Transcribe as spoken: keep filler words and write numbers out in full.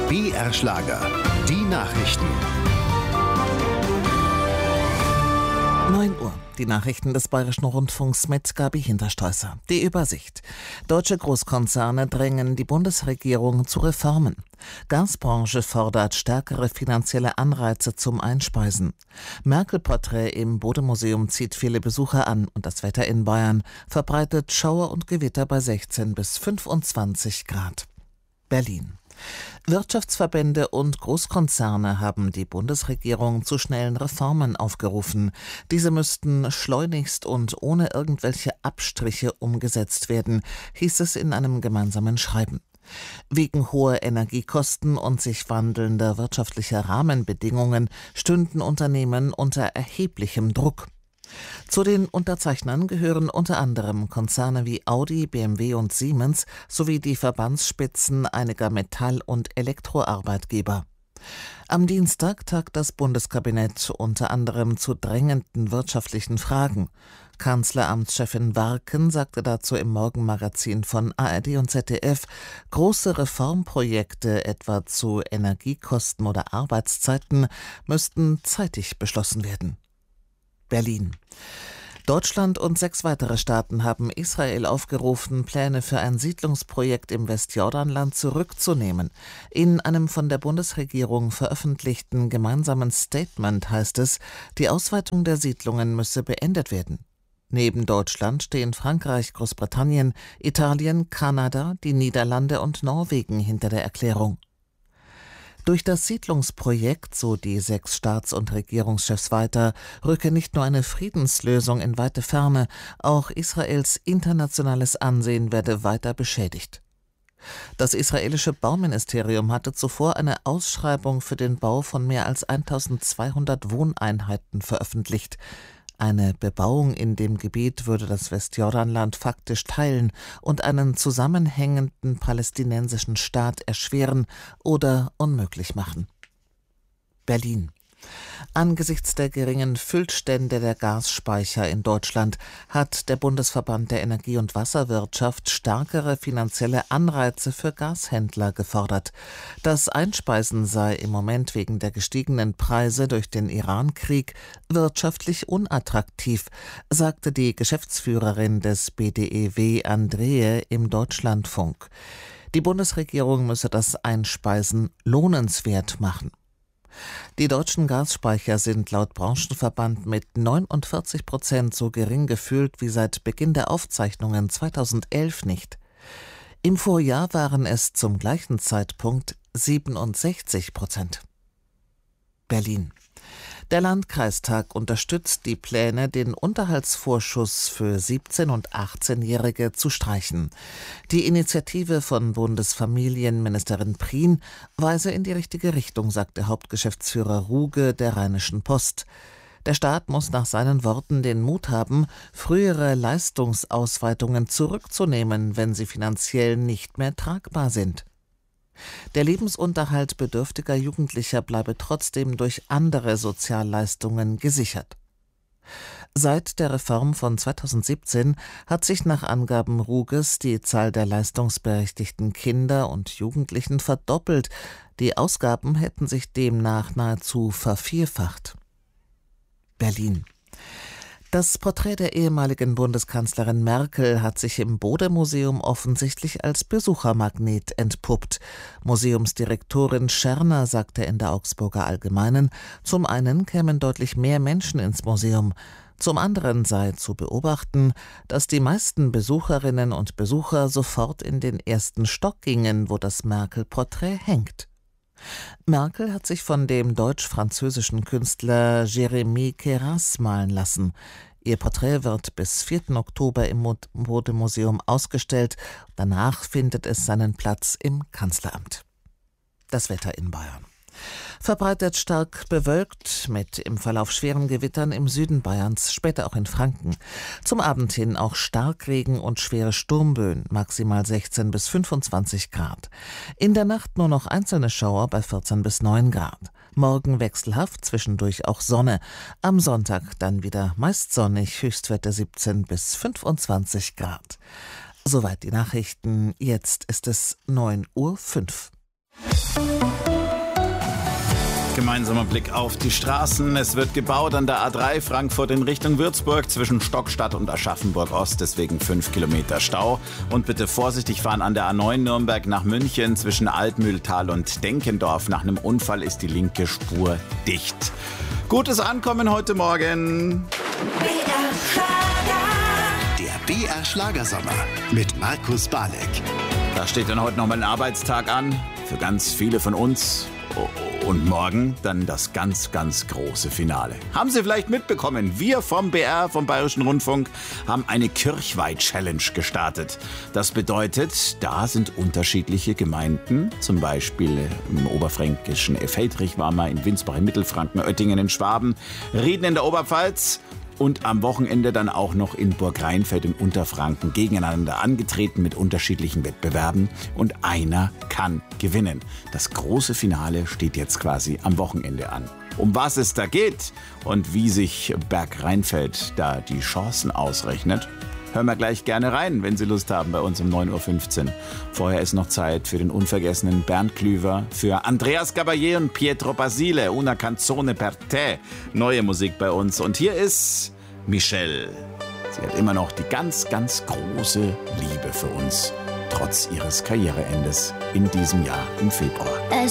B R Schlager, die Nachrichten. neun Uhr. Die Nachrichten des Bayerischen Rundfunks mit Gabi Hinterstoisser. Die Übersicht. Deutsche Großkonzerne drängen die Bundesregierung zu Reformen. Gasbranche fordert stärkere finanzielle Anreize zum Einspeisen. Merkel-Porträt im Bode-Museum zieht viele Besucher an und das Wetter in Bayern verbreitet Schauer und Gewitter bei sechzehn bis fünfundzwanzig Grad. Berlin. Wirtschaftsverbände und Großkonzerne haben die Bundesregierung zu schnellen Reformen aufgerufen. Diese müssten schleunigst und ohne irgendwelche Abstriche umgesetzt werden, hieß es in einem gemeinsamen Schreiben. Wegen hoher Energiekosten und sich wandelnder wirtschaftlicher Rahmenbedingungen stünden Unternehmen unter erheblichem Druck. Zu den Unterzeichnern gehören unter anderem Konzerne wie Audi, B M W und Siemens sowie die Verbandsspitzen einiger Metall- und Elektroarbeitgeber. Am Dienstag tagt das Bundeskabinett unter anderem zu drängenden wirtschaftlichen Fragen. Kanzleramtschefin Warken sagte dazu im Morgenmagazin von A R D und Z D F, große Reformprojekte etwa zu Energiekosten oder Arbeitszeiten müssten zeitig beschlossen werden. Berlin. Deutschland und sechs weitere Staaten haben Israel aufgerufen, Pläne für ein Siedlungsprojekt im Westjordanland zurückzunehmen. In einem von der Bundesregierung veröffentlichten gemeinsamen Statement heißt es, die Ausweitung der Siedlungen müsse beendet werden. Neben Deutschland stehen Frankreich, Großbritannien, Italien, Kanada, die Niederlande und Norwegen hinter der Erklärung. Durch das Siedlungsprojekt, so die sechs Staats- und Regierungschefs weiter, rücke nicht nur eine Friedenslösung in weite Ferne, auch Israels internationales Ansehen werde weiter beschädigt. Das israelische Bauministerium hatte zuvor eine Ausschreibung für den Bau von mehr als eintausendzweihundert Wohneinheiten veröffentlicht. Eine Bebauung in dem Gebiet würde das Westjordanland faktisch teilen und einen zusammenhängenden palästinensischen Staat erschweren oder unmöglich machen. Berlin. Angesichts der geringen Füllstände der Gasspeicher in Deutschland hat der Bundesverband der Energie- und Wasserwirtschaft stärkere finanzielle Anreize für Gashändler gefordert. Das Einspeisen sei im Moment wegen der gestiegenen Preise durch den Iran-Krieg wirtschaftlich unattraktiv, sagte die Geschäftsführerin des B D E W Andreae im Deutschlandfunk. Die Bundesregierung müsse das Einspeisen lohnenswert machen. Die deutschen Gasspeicher sind laut Branchenverband mit neunundvierzig Prozent so gering gefüllt wie seit Beginn der Aufzeichnungen zweitausendelf nicht. Im Vorjahr waren es zum gleichen Zeitpunkt siebenundsechzig Prozent. Berlin. Der Landkreistag unterstützt die Pläne, den Unterhaltsvorschuss für siebzehn- und achtzehnjährige zu streichen. Die Initiative von Bundesfamilienministerin Prien weise in die richtige Richtung, sagte Hauptgeschäftsführer Ruge der Rheinischen Post. Der Staat muss nach seinen Worten den Mut haben, frühere Leistungsausweitungen zurückzunehmen, wenn sie finanziell nicht mehr tragbar sind. Der Lebensunterhalt bedürftiger Jugendlicher bleibe trotzdem durch andere Sozialleistungen gesichert. Seit der Reform von zweitausendsiebzehn hat sich nach Angaben Ruges die Zahl der leistungsberechtigten Kinder und Jugendlichen verdoppelt. Die Ausgaben hätten sich demnach nahezu vervierfacht. Berlin. Das Porträt der ehemaligen Bundeskanzlerin Merkel hat sich im Bode-Museum offensichtlich als Besuchermagnet entpuppt. Museumsdirektorin Scherner sagte in der Augsburger Allgemeinen, zum einen kämen deutlich mehr Menschen ins Museum, zum anderen sei zu beobachten, dass die meisten Besucherinnen und Besucher sofort in den ersten Stock gingen, wo das Merkel-Porträt hängt. Merkel hat sich von dem deutsch-französischen Künstler Jérémy Queyras malen lassen. Ihr Porträt wird bis vierten Oktober im Bode-Museum ausgestellt. Danach findet es seinen Platz im Kanzleramt. Das Wetter in Bayern. Verbreitet stark bewölkt, mit im Verlauf schweren Gewittern im Süden Bayerns, später auch in Franken. Zum Abend hin auch Starkregen und schwere Sturmböen, maximal sechzehn bis fünfundzwanzig Grad. In der Nacht nur noch einzelne Schauer bei vierzehn bis neun Grad. Morgen wechselhaft, zwischendurch auch Sonne. Am Sonntag dann wieder meist sonnig, Höchstwerte siebzehn bis fünfundzwanzig Grad. Soweit die Nachrichten. Jetzt ist es neun Uhr fünf. Gemeinsamer Blick auf die Straßen. Es wird gebaut an der A drei Frankfurt in Richtung Würzburg zwischen Stockstadt und Aschaffenburg-Ost, deswegen fünf Kilometer Stau. Und bitte vorsichtig fahren an der A neun Nürnberg nach München zwischen Altmühltal und Denkendorf. Nach einem Unfall ist die linke Spur dicht. Gutes Ankommen heute Morgen. Der B R Schlagersommer mit Markus Balek. Da steht dann heute nochmal ein Arbeitstag an für ganz viele von uns. Und morgen dann das ganz, ganz große Finale. Haben Sie vielleicht mitbekommen, wir vom B R, vom Bayerischen Rundfunk, haben eine Kirchweih-Challenge gestartet. Das bedeutet, da sind unterschiedliche Gemeinden, zum Beispiel im oberfränkischen Elfheldrich waren wir, in Winsbach in Mittelfranken, Oettingen in Schwaben, Rieden in der Oberpfalz. Und am Wochenende dann auch noch in Burg Rheinfeld in Unterfranken gegeneinander angetreten mit unterschiedlichen Wettbewerben. Und einer kann gewinnen. Das große Finale steht jetzt quasi am Wochenende an. Um was es da geht und wie sich Berg Rheinfeld da die Chancen ausrechnet, hören wir gleich gerne rein, wenn Sie Lust haben, bei uns um neun Uhr fünfzehn. Vorher ist noch Zeit für den unvergessenen Bernd Klüver, für Andreas Gabalier und Pietro Basile, Una Canzone per te. Neue Musik bei uns. Und hier ist Michelle. Sie hat immer noch die ganz, ganz große Liebe für uns, trotz ihres Karriereendes in diesem Jahr im Februar.